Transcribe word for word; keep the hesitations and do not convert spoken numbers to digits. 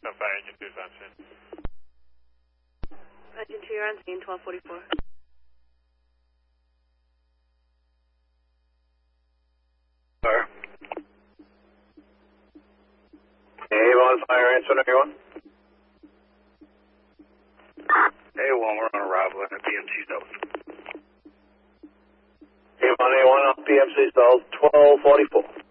Fire engine two is on scene. Engine two, you're on scene, twelve forty-four. Fire. Avon Fire, answer everyone. A one, we're on arrival at P M C South. Avon A one, P M C South, twelve forty-four.